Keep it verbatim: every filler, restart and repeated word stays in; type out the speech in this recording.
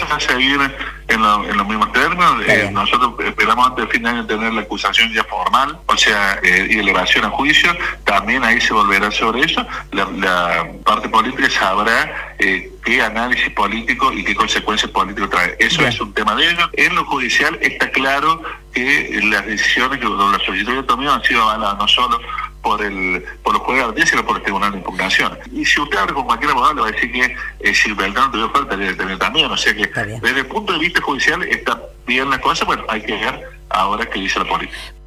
va a seguir en, lo, en los mismos términos. Eh, nosotros esperamos antes del fin de año tener la acusación ya formal, o sea, eh, y elevación a juicio. También ahí se volverá sobre eso. La, la parte política sabrá eh, qué análisis político y qué consecuencias políticas trae. Eso Bien. es un tema de ellos. En lo judicial está claro que las decisiones que las solicitudes también han sido avaladas no solo por el por los jueces de garantía, sino por el Tribunal de Impugnación. Y si usted habla con cualquier abogado, le va a decir que eh, si Beltrán tuviera falta, debe tener también. O sea que desde el punto de vista judicial está bien la cosa, bueno, hay que ver ahora qué dice la política.